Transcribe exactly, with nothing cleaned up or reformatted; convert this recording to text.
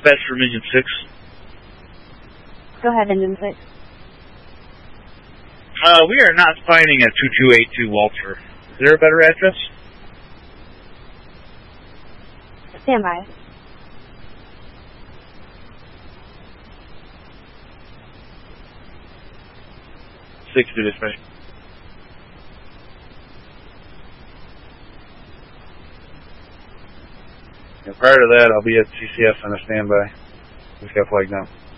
Dispatch from Engine six. Go ahead, Engine six. Uh, we are not finding a two two eight two Walter. Is there a better address? Stand by. six to dispatch. And prior to that, I'll be at C C S on a standby. Just got flagged down.